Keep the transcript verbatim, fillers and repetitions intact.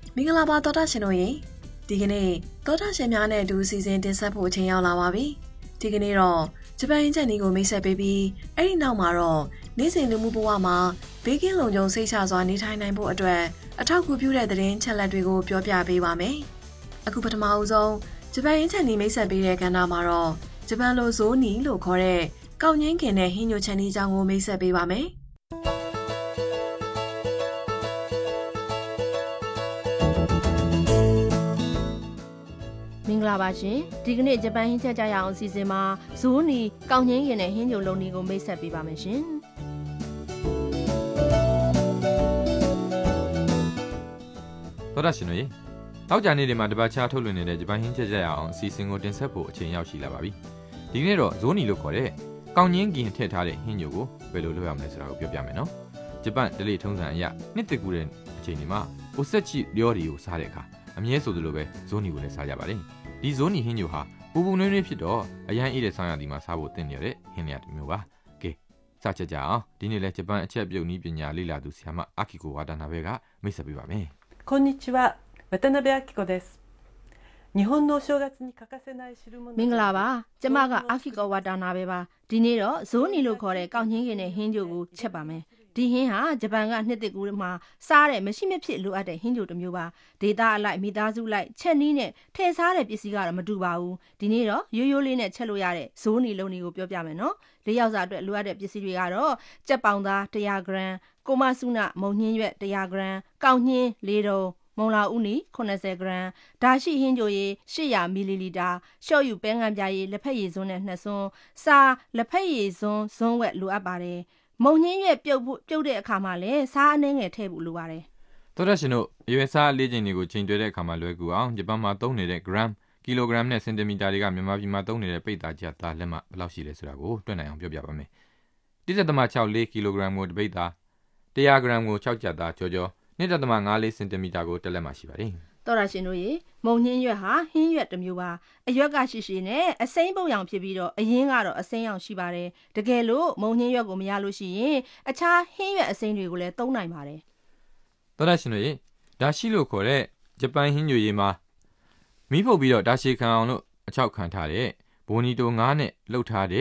မင်္ဂလာပါတော်တာရှင်တို့ရေဒီကနေ့တော်တာရှင်များနဲ့အတူစီစဉ်တင်ဆက်ဖို့အချိန်ရောက်လာပါပြီဒီကနေ့တော့ဂျပန်အင်ဂျင်နီကိုမိတ်ဆက်ပေးပြီးအဲ့ဒီနောက်မှာတော့နေ့စဉ်လူမှုဘဝမှာဘေးကင်းလုံခြုံစိတ်ချစွာနေထိုင်နိုင်ဖို့အတွက်အထောက်အကူပြုတဲ့သတင်းချက်လက်တွေကိုပြောပြပေးပါမယ်အခုပထမအဦးဆုံးဂျပန်အင်ဂျင်နီမိတ်ဆက်ပေးတဲ့ကဏ္ဍမှာတော့ဂျပန်လိုဇိုးနီလို့ခေါ်တဲ့ကောက်ငင်းခင်တဲ့ဟင်းညိုချန်နီကြောင့်ကိုမိတ်ဆက်ပေးပါမယ်မင်္ဂလာပါရှင်ဒီကနေ့ဂျပန်ဟင်းချက်ကြရအောင်အစီအစဉ်မှာဇိုးနီကောက်ငင်းရင်နဲ့ဟင်းညိုလုံးနီကိုမိတ်ဆက်ပေးပါမယ်ရှင်သောတာရှင်တို့ရေနောက်ကြနေ့တွေမှာတပတ်ချာထုတ်လွှင့်နေတဲ့ဂျပန်ဟင်းချက်ကြရအောင်အစီအစဉ်ကိုတင်ဆက်ဖို့အချိန်ရောက်ရှိလာပါပြီဒီကနေ့တော့ဇိုးနီလို့ခေါ်တဲ့ကောက်ငင်းကင်ထည့်ထားတဲ့ဟင်းညိုကိုဘယ်လိုလုပ်ရမလဲဆိုတာကိုပြောပြမယ်နော်ဂျပန်ဒလိထုံးစံအရနှစ်တကူတဲ့အချိန်ဒီမှာအိုဆက်ချီလျော်တွေကိုစားတဲ့အခါအမြဲဆိုသလိုပဲဇိုးနီကိုလည်းစားကြပါတယ်ဒီဇိုးနီဟင်းညိုဟာပူပူနွေးနွေးဖြစ်တော့အရန်အေးတဲ့ဆောင်းရာသီမှာစားဖို့သင့်နေတဲ့ဟင်းလျာတစ်မျိုးပါကဲစချက်ကြအောင်ဒီနေ့လဲဂျပန်အချက်ပြုတ်နည်းပညာလေ့လာသူဆရာမအာကီကိုဝါတာနာဘေကမိတ်ဆက်ပေးပါမယ်こんにちは渡辺明子です日本のお正月に欠かせない汁物မင်္ဂလာပါကျမကအာကီကိုဝါတာနာဘေပါဒီနေ့တော့ဇိုးနီလို့ခေါ်တဲ့ကောက်ငင်းကင်တဲ့ဟင်းကြိုကိုချက်ပါမယ်ဒီဟင်းဟာဂျပန်ကနှစ်တစ်ကူမှာစားတဲ့မရှိမဖြစ်လိုအပ်တဲ့ဟင်းကြိုတစ်မျိုးပါဒေတာအလိုက်မိသားစုလိုက်ချက်နီးနဲ့ထည့်စားတဲ့ပစ္စည်းကတော့မတူပါဘူးဒီနေ့တော့ရိုးရိုးလေးနဲ့ချက်လို့ရတဲ့ဇိုးနီလုံးနီကိုပြောပြမယ်နော်လေးယောက်စာအတွက်လိုအပ်တဲ့ပစ္စည်းတွေကတော့ကြက်ပေါင်သားone hundred gramsကိုမဆုနမုံညင်းရွက်one hundred gramsကောက်ညင်း၄တုံးမုံလာဥနီeighty gramsဒါရှိဟင်းကြိုရေeight hundred millilitersရှော့ယူပဲငံပြားရေလက်ဖက်ရည်စွန်းနဲ့နှစ်စွန်းစာလက်ဖက်ရည်စွန်းဇွန်းဝက်လိုအပ်ပါတယ်မုံညင်းရွက်ပြုတ်ဖို့ပြုတ်တဲ့အခါမှာလည်းစားအနှဲငယ်ထည့်ဖို့လိုပါတယ်သောတာရှင်တို့အရွယ်စားအလေးချိန်တွေကိုချိန်တွဲတဲ့အခါမှာလွယ်ကူအောင်ဂျပန်မှာသုံးနေတဲ့ gram ကီလိုဂရမ်နဲ့စင်တီမီတာတွေကမြန်မာပြည်မှာသုံးနေတဲ့ပိတ်သားကျပ်သားလက်မဘယ်လောက်ရှိလဲဆိုတာကိုတွက်နိုင်အောင်ပြောပြပါမယ်one point six fourကီလိုဂရမ်ကိုတစ်ပိတ်သားone hundredဂရမ်ကိုsixကျပ်သားကြောကြောtwo point five fourစင်တီမီတာကိုတစ်လက်မှရှိပါတယ်တော်ရရှင်တို့ရေမုံညင်းရွက်ဟာဟင်းရွက်တစ်မျိုးပါအရွက်ကရှိရှိနဲ့အစိမ်းပုံရောင်ဖြစ်ပြီးတော့အရင်းကတော့အစိမ်းရောင်ရှိပါတယ်တကယ်လို့မုံညင်းရွက်ကိုမရလို့ရှိရင်အခြားဟင်းရွက်အစိမ်းတွေကိုလည်းသုံးနိုင်ပါတယ်တော်ရရှင်တို့ရေဒါရှိလို့ခေါ်တဲ့ဂျပန်ဟင်းညိုရေမှာမီးဖုတ်ပြီးတော့ဒါရှည်ခံအောင်လို့အချောက်ခံထားတဲ့ဘိုနီတိုငါးနဲ့လှုပ်ထားတဲ့